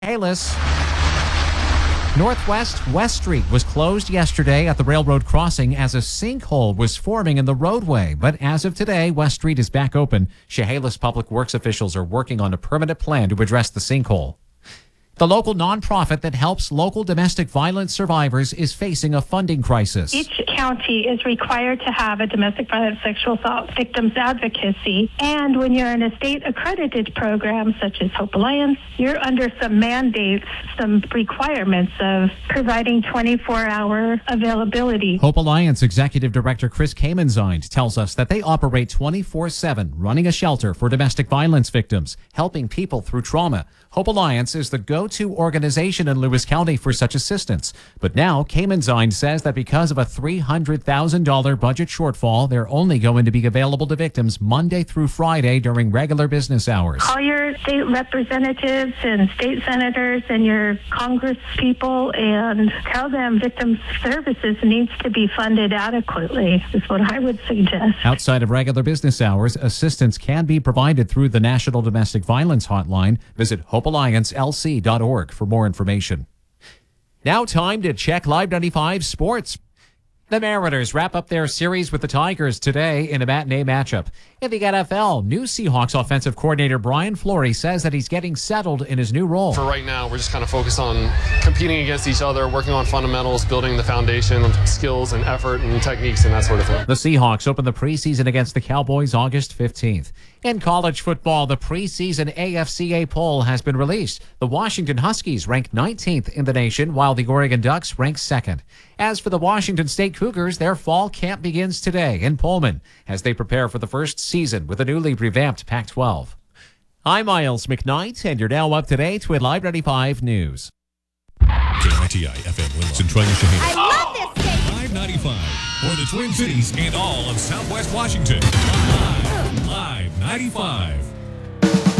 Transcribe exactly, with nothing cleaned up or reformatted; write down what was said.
Chehalis. Northwest West Street was closed yesterday at the railroad crossing as a sinkhole was forming in the roadway. But as of today, West Street is back open. Chehalis Public Works officials are working on a permanent plan to address the sinkhole. The local nonprofit that helps local domestic violence survivors is facing a funding crisis. Each county is required to have a domestic violence sexual assault victims advocacy. And when you're in a state accredited program such as Hope Alliance, you're under some mandates, some requirements of providing twenty-four hour availability. Hope Alliance Executive Director Chris Kamenzind tells us that they operate twenty-four seven, running a shelter for domestic violence victims, helping people through trauma. Hope Alliance is the go-to organization in Lewis County for such assistance. But now, Kamenzind says that because of a three hundred thousand dollars budget shortfall, they're only going to be available to victims Monday through Friday during regular business hours. Call your state representatives and state senators and your Congress people and tell them victim services needs to be funded adequately, is what I would suggest. Outside of regular business hours, assistance can be provided through the National Domestic Violence Hotline. Visit hope alliance l c dot org for more information. Now time to check Live ninety-five Sports. The Mariners wrap up their series with the Tigers today in a matinee matchup. In the N F L, new Seahawks offensive coordinator Brian Fleury says that he's getting settled in his new role. For right now, we're just kind of focused on competing against each other, working on fundamentals, building the foundation of skills and effort and techniques and that sort of thing. The Seahawks open the preseason against the Cowboys August fifteenth. In college football, the preseason A F C A poll has been released. The Washington Huskies rank nineteenth in the nation, while the Oregon Ducks rank second. As for the Washington State Cougars, their fall camp begins today in Pullman as they prepare for the first season with a newly revamped Pac twelve. I'm Miles McKnight, and you're now up to date with Live ninety-five News. K I T I F M Lewis and Troy Chehalis. I love this station. Live ninety-five for the Twin Cities and all of Southwest Washington. Live, Live ninety-five.